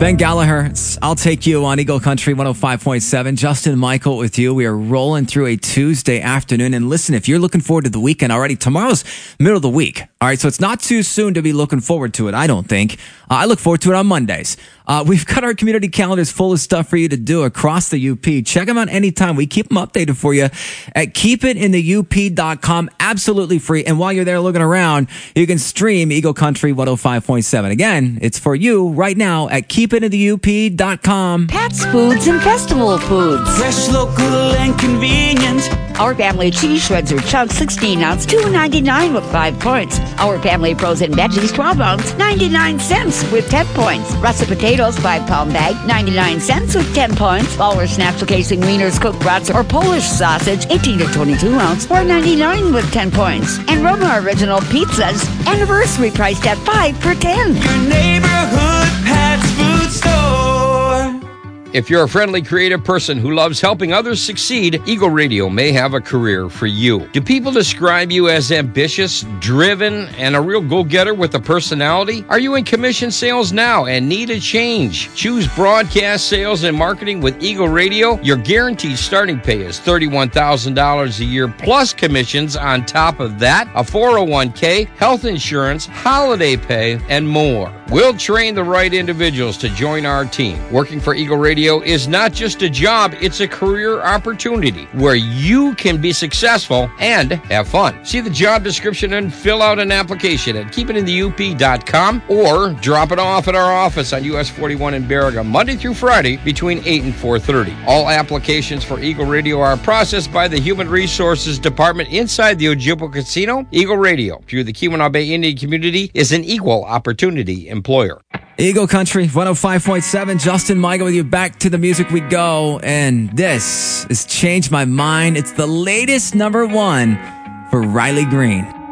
Ben Gallagher, I'll Take You on Eagle Country 105.7. Justin Michael with you. We are rolling through a Tuesday afternoon. And listen, if you're looking forward to the weekend already, tomorrow's middle of the week. All right, so it's not too soon to be looking forward to it, I don't think. I look forward to it on Mondays. We've got our community calendars full of stuff for you to do across the UP. Check them out anytime. We keep them updated for you at keepitinthe.up.com. Absolutely free. And while you're there looking around, you can stream Eagle Country 105.7. Again, it's for you right now at keepitinthe.up.com. Pat's Foods and Festival Foods. Fresh, local, and convenient. Our family cheese shreds or chunks, 16 ounce, $2.99 with 5 points. Our family frozen veggies, 12 ounce, 99 cents with 10 points. Russet potatoes, 5-pound bag, 99 cents with 10 points. Our snacks casing wieners, cooked brats, or Polish sausage, 18 to 22 ounce, $4.99 with 10 points. And Roma Original Pizzas, anniversary priced at 5 for 10. Your neighborhood Pat's Food Store. If you're a friendly, creative person who loves helping others succeed, Eagle Radio may have a career for you. Do people describe you as ambitious, driven, and a real go-getter with a personality? Are you in commission sales now and need a change? Choose broadcast sales and marketing with Eagle Radio. Your guaranteed starting pay is $31,000 a year plus commissions on top of that, a 401k, health insurance, holiday pay, and more. We'll train the right individuals to join our team. Working for Eagle Radio is not just a job, it's a career opportunity where you can be successful and have fun. See the job description and fill out an application at keepitinthe.up.com or drop it off at our office on US 41 in Baraga, Monday through Friday between 8 and 4:30. All applications for Eagle Radio are processed by the Human Resources Department inside the Ojibwa Casino. Eagle Radio, through the Keweenaw Bay Indian community, is an equal opportunity employer. Eagle Country 105.7. Justin Michael with you. Back to the music we go. And this is Change My Mind. It's the latest #1 for Riley Green.